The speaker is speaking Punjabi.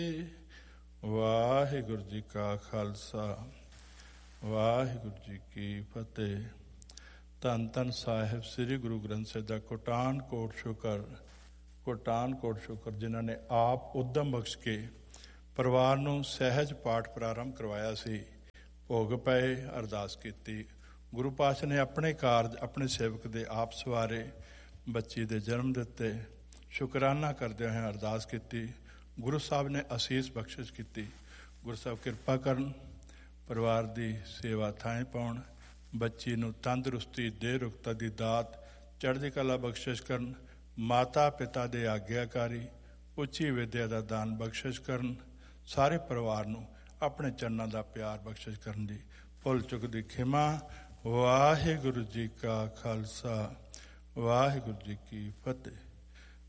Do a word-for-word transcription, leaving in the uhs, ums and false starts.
ਵਾਹਿਗੁਰੂ ਜੀ ਕਾ ਖਾਲਸਾ ਵਾਹਿਗੁਰੂ ਜੀ ਕੀ ਫਤਿਹ। ਧੰਨ ਧੰਨ ਸਾਹਿਬ ਸ੍ਰੀ ਗੁਰੂ ਗ੍ਰੰਥ ਸਾਹਿਬ ਦਾ ਕੋਟਾਨ ਕੋਟ ਸ਼ੁਕਰ ਕੋਟਾਨ ਕੋਟ ਸ਼ੁਕਰ ਜਿਨ੍ਹਾਂ ਨੇ ਆਪ ਉਦਮ ਬਖਸ਼ ਕੇ ਪਰਿਵਾਰ ਨੂੰ ਸਹਿਜ ਪਾਠ ਪ੍ਰਾਰੰਭ ਕਰਵਾਇਆ ਸੀ। ਭੋਗ ਪਏ, ਅਰਦਾਸ ਕੀਤੀ। ਗੁਰੂ ਪਾਤਸ਼ਾਹ ਨੇ ਆਪਣੇ ਕਾਰਜ ਆਪਣੇ ਸੇਵਕ ਦੇ ਆਪ ਸਵਾਰੇ, ਬੱਚੀ ਦੇ ਜਨਮ ਦਿੱਤੇ। ਸ਼ੁਕਰਾਨਾ ਕਰਦੇ ਹੋਏ ਅਰਦਾਸ ਕੀਤੀ। ਗੁਰੂ ਸਾਹਿਬ ਨੇ ਅਸੀਸ ਬਖਸ਼ਿਸ਼ ਕੀਤੀ। ਗੁਰੂ ਸਾਹਿਬ ਕਿਰਪਾ ਕਰਨ, ਪਰਿਵਾਰ ਦੀ ਸੇਵਾ ਥਾਂ ਪਾਉਣ, ਬੱਚੀ ਨੂੰ ਤੰਦਰੁਸਤੀ ਦੇਹ ਰੁਕਤਾ ਦੀ ਦਾਤ ਚੜ੍ਹਦੀ ਕਲਾ ਬਖਸ਼ਿਸ਼ ਕਰਨ, ਮਾਤਾ ਪਿਤਾ ਦੇ ਆਗਿਆਕਾਰੀ ਉੱਚੀ ਵਿਦਿਆ ਦਾ ਦਾਨ ਬਖਸ਼ਿਸ਼ ਕਰਨ, ਸਾਰੇ ਪਰਿਵਾਰ ਨੂੰ ਆਪਣੇ ਚਰਨਾਂ ਦਾ ਪਿਆਰ ਬਖਸ਼ਿਸ਼ ਕਰਨ ਦੀ ਭੁੱਲ ਚੁੱਕ ਦੀ ਖਿਮਾ। ਵਾਹਿਗੁਰੂ ਜੀ ਕਾ ਖਾਲਸਾ ਵਾਹਿਗੁਰੂ ਜੀ ਕੀ ਫਤਿਹ।